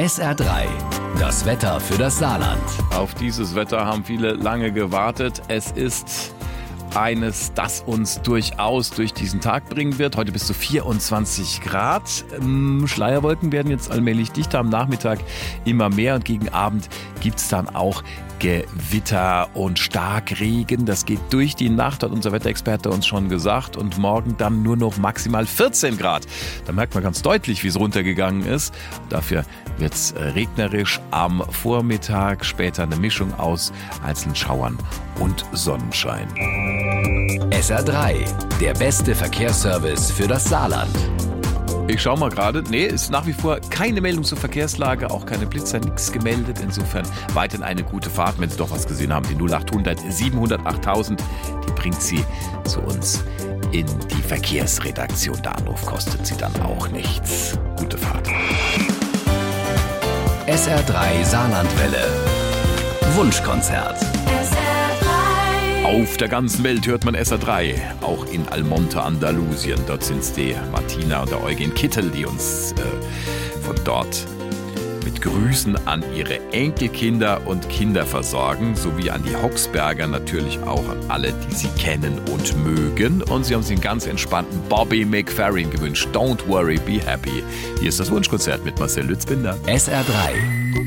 SR3, das Wetter für das Saarland. Auf dieses Wetter haben viele lange gewartet. Es ist eines, das uns durchaus durch diesen Tag bringen wird. Heute bis zu 24 Grad. Schleierwolken werden jetzt allmählich dichter, am Nachmittag immer mehr und gegen Abend gibt es dann auch Gewitter und Starkregen. Das geht durch die Nacht, hat unser Wetterexperte uns schon gesagt. Und morgen dann nur noch maximal 14 Grad. Da merkt man ganz deutlich, wie es runtergegangen ist. Dafür wird es regnerisch am Vormittag. Später eine Mischung aus einzelnen Schauern und Sonnenschein. SR3, der beste Verkehrsservice für das Saarland. Ich schaue mal gerade. Nee, ist nach wie vor keine Meldung zur Verkehrslage, auch keine Blitzer, nichts gemeldet. Insofern weiterhin eine gute Fahrt. Wenn Sie doch was gesehen haben, die 0800 700 8000, die bringt Sie zu uns in die Verkehrsredaktion. Der Anruf kostet Sie dann auch nichts. Gute Fahrt. SR3 Saarlandwelle. Wunschkonzert. Auf der ganzen Welt hört man SR3, auch in Almonte, Andalusien. Dort sind es die Martina und der Eugen Kittel, die uns von dort mit Grüßen an ihre Enkelkinder und Kinder versorgen, sowie an die Hoxberger, natürlich auch an alle, die sie kennen und mögen. Und sie haben sich einen ganz entspannten Bobby McFerrin gewünscht. Don't worry, be happy. Hier ist das Wunschkonzert mit Marcel Lützbinder. SR3.